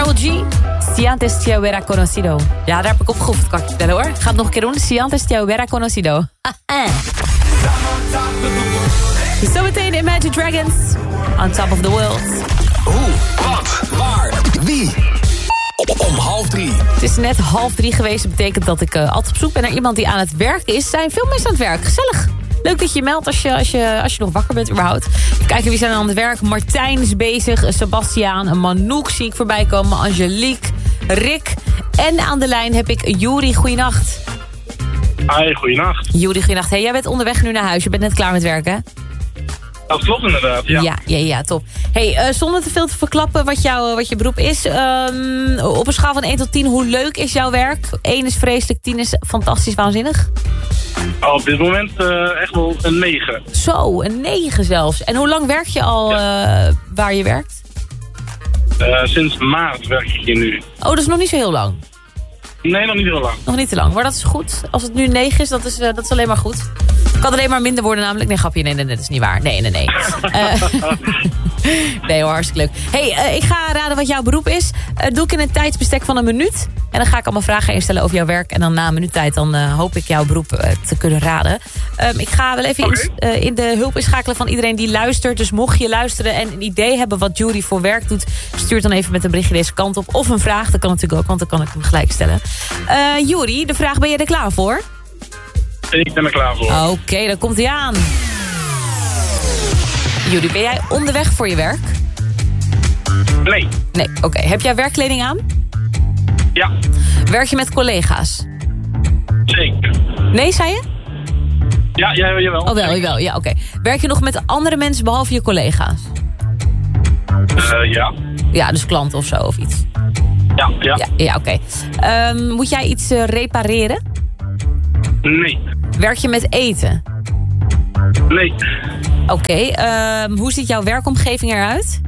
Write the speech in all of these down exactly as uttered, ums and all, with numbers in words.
Karol G. Si antes te hubiera conocido. Ja, daar heb ik op geoefend, kan ik je vertellen hoor. Ik ga het nog een keer doen. Si antes te hubiera conocido. Zometeen Imagine Dragons. On top of the world. Hoe, wat, waar, wie? Om half drie. Het is net half drie geweest. Dat betekent dat ik uh, altijd op zoek ben naar iemand die aan het werk is. Zijn veel mensen aan het werk. Gezellig. Leuk dat je je meldt als je, als, je, als je nog wakker bent überhaupt. Kijken wie zijn aan het werk. Martijn is bezig. Sebastiaan. Manouk zie ik voorbij komen. Angelique. Rick. En aan de lijn heb ik Juri. Goeienacht. Hi, goeienacht. Juri, goeienacht. Hey, jij bent onderweg nu naar huis. Je bent net klaar met werken. Dat klopt inderdaad, ja. Ja, ja, ja, top. Hey, uh, zonder te veel te verklappen wat, jou, wat je beroep is. Um, op een schaal van één tot tien, hoe leuk is jouw werk? één is vreselijk, tien is fantastisch, waanzinnig. Oh, op dit moment uh, echt wel een negen. Zo, een negen zelfs. En hoe lang werk je al ja. uh, waar je werkt? Uh, sinds maart werk ik hier nu. Oh, dat is nog niet zo heel lang. Nee, nog niet heel lang. Nog niet te lang, maar dat is goed. Als het nu negen is, dat is, uh, dat is alleen maar goed. Kan alleen maar minder worden namelijk. Nee, grapje, nee, nee, nee, dat is niet waar. Nee, nee, nee. uh, nee hoor, hartstikke leuk. Hey, uh, ik ga raden wat jouw beroep is. Uh, doe ik in een tijdsbestek van een minuut. En dan ga ik allemaal vragen instellen over jouw werk. En dan na een minuut tijd, dan uh, hoop ik jouw beroep uh, te kunnen raden. Um, ik ga wel even okay. in, uh, in de hulp inschakelen van iedereen die luistert. Dus mocht je luisteren en een idee hebben wat Juri voor werk doet, stuur dan even met een berichtje deze kant op. Of een vraag, dat kan natuurlijk ook, want dan kan ik hem gelijk stellen. Uh, Juri, de vraag, ben je er klaar voor? Ik ben er klaar voor. Oké, okay, dan komt hij aan. Juri, ben jij onderweg voor je werk? Nee. Nee, oké. Okay. Heb jij werkkleding aan? Ja. Werk je met collega's? Zeker. Nee, zei je? Ja, ja jawel. Oh, wel, jawel. Ja, oké. Okay. Werk je nog met andere mensen behalve je collega's? Uh, ja. Ja, dus klanten of zo, of iets? Ja, ja. Ja, ja oké. Okay. Um, moet jij iets uh, repareren? Nee. Werk je met eten? Nee. Oké. Okay. Um, hoe ziet jouw werkomgeving eruit?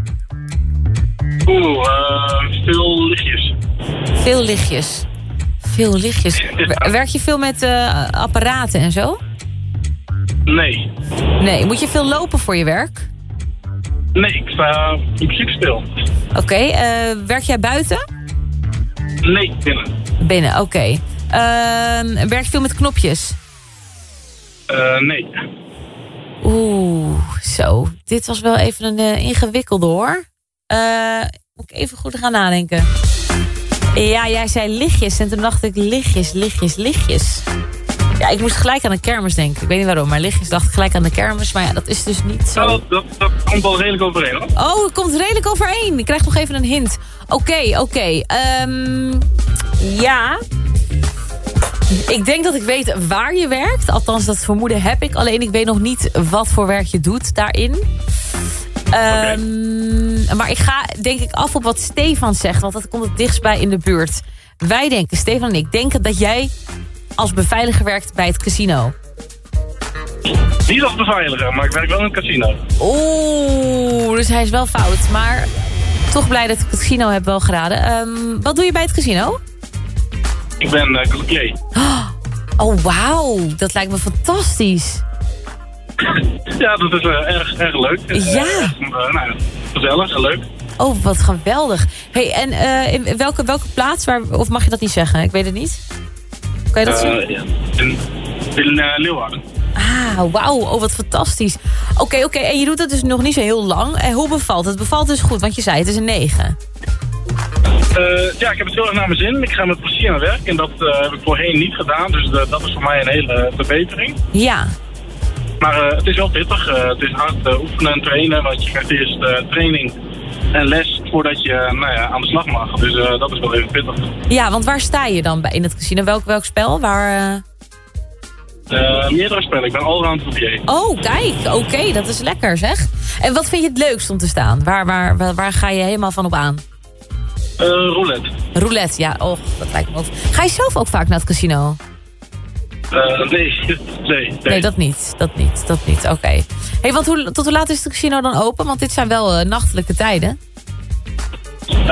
Oeh, uh, veel lichtjes. Veel lichtjes. Veel lichtjes. Ja. Werk je veel met uh, apparaten en zo? Nee. Nee. Moet je veel lopen voor je werk? Nee, ik sta in principe stil. Oké. Okay. Uh, werk jij buiten? Nee, binnen. Binnen, oké. Okay. Uh, werk je veel met knopjes? Uh, nee. Oeh, zo. Dit was wel even een uh, ingewikkelde hoor. Uh, moet ik even goed gaan nadenken. Ja, jij zei lichtjes en toen dacht ik lichtjes, lichtjes, lichtjes. Ja, ik moest gelijk aan de kermis denken. Ik weet niet waarom, maar lichtjes dacht ik gelijk aan de kermis. Maar ja, dat is dus niet zo. Oh, dat, dat komt wel redelijk overeen hoor. Oh, het komt redelijk overeen. Ik krijg nog even een hint. Oké, okay, oké. Okay. Um, ja... Ik denk dat ik weet waar je werkt. Althans, dat vermoeden heb ik. Alleen ik weet nog niet wat voor werk je doet daarin. Okay. Um, maar ik ga denk ik af op wat Stefan zegt. Want dat komt het dichtst bij in de buurt. Wij denken, Stefan en ik denken dat jij als beveiliger werkt bij het casino. Niet als beveiliger, maar ik werk wel in het casino. Oeh, dus hij is wel fout. Maar toch blij dat ik het casino heb wel geraden. Um, wat doe je bij het casino? Ik ben uh, croupier. Oh, wauw. Dat lijkt me fantastisch. Ja, dat is uh, erg, erg leuk. Ja. Uh, uh, nou, gezellig en leuk. Oh, wat geweldig. Hey, en uh, in welke, welke plaats? Waar, of mag je dat niet zeggen? Ik weet het niet. Kan je dat uh, zien? Ja. In, in uh, Leeuwarden. Ah, wauw. Oh, wat fantastisch. Oké, okay, oké. Okay. En je doet dat dus nog niet zo heel lang. En hoe bevalt het? Het bevalt dus goed, want je zei het is een negen. Uh, ja, ik heb het heel erg naar mijn zin. Ik ga met plezier aan werk en dat uh, heb ik voorheen niet gedaan. Dus uh, dat is voor mij een hele verbetering. Ja. Maar uh, het is wel pittig. Uh, het is hard uh, oefenen en trainen. Want je krijgt eerst uh, training en les voordat je uh, nou ja, aan de slag mag. Dus uh, dat is wel even pittig. Ja, want waar sta je dan bij in het casino? Welk, welk spel? Waar... Uh... Uh, meerdere spellen. Ik ben allround croupier. Oh, kijk. Oké, okay, dat is lekker zeg. En wat vind je het leukst om te staan? Waar, waar, waar, waar ga je helemaal van op aan? Uh, roulette. Roulette, ja. Oh, dat lijkt me ook. Ga je zelf ook vaak naar het casino? Uh, nee, nee, nee. Nee, dat niet. Dat niet, dat niet. Oké. Okay. Hey, want hoe, tot hoe laat is het casino dan open? Want dit zijn wel uh, nachtelijke tijden. Uh,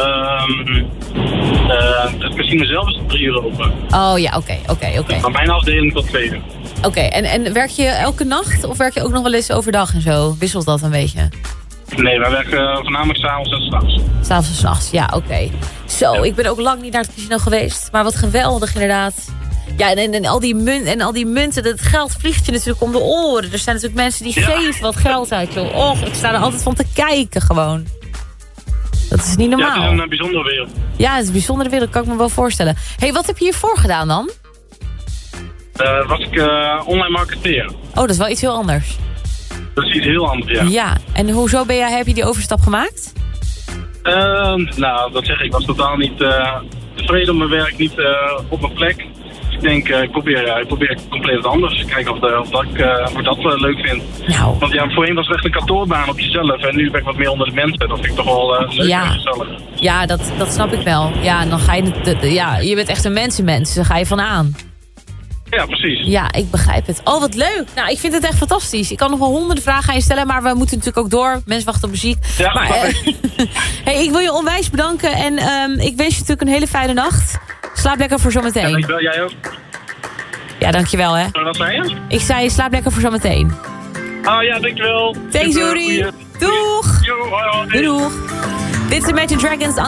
uh, het casino zelf is tot drie uur open. Oh ja, oké, oké, oké. Van mijn afdeling tot twee uur. Oké, okay, en, en werk je elke nacht of werk je ook nog wel eens overdag en zo? Wisselt dat een beetje? Nee, wij werken voornamelijk s'avonds en s'nachts. S'avonds en s'nachts, ja, oké. Okay. Zo, ja. Ik ben ook lang niet naar het casino geweest. Maar wat geweldig inderdaad. Ja, en, en, en, al die munt, en al die munten, dat geld vliegt je natuurlijk om de oren. Er zijn natuurlijk mensen die ja. geven wat geld uit, joh. Och, ik sta er altijd van te kijken gewoon. Dat is niet normaal. Ja, het is een uh, bijzondere wereld. Ja, het is een bijzondere wereld, kan ik me wel voorstellen. Hé, hey, wat heb je hiervoor gedaan dan? Uh, was ik uh, online marketeer. Oh, dat is wel iets heel anders. Dat is iets heel anders, ja. Ja, en hoezo ben jij, heb je die overstap gemaakt? Uh, nou, dat zeg ik. Ik was totaal niet uh, tevreden op mijn werk, niet uh, op mijn plek. Ik denk, uh, ik, probeer, uh, ik probeer compleet wat anders. Kijken of, de, of, dat, ik, uh, of ik dat uh, leuk vind. Nou. Want ja, voorheen was het echt een kantoorbaan op jezelf. En nu ben ik wat meer onder de mensen. Dat vind ik toch wel uh, leuk ja. en gezellig. Ja, dat, dat snap ik wel. Ja, en dan ga je, de, de, ja, je bent echt een mensenmens. Daar ga je van aan. Ja, precies. Ja, ik begrijp het. Oh, wat leuk. Nou, ik vind het echt fantastisch. Ik kan nog wel honderden vragen aan je stellen, maar we moeten natuurlijk ook door. Mensen wachten op muziek. Ja, maar, uh, hey, ik wil je onwijs bedanken en um, ik wens je natuurlijk een hele fijne nacht. Slaap lekker voor zometeen. Ja, dankjewel. Jij ook. Ja, dankjewel, hè. Wat zei je? Ik zei, slaap lekker voor zometeen. Ah, ja, dankjewel. Thanks, Yuri. Doeg. Yo, hoi, hoi. Doeg. Dit is de Imagine Dragons.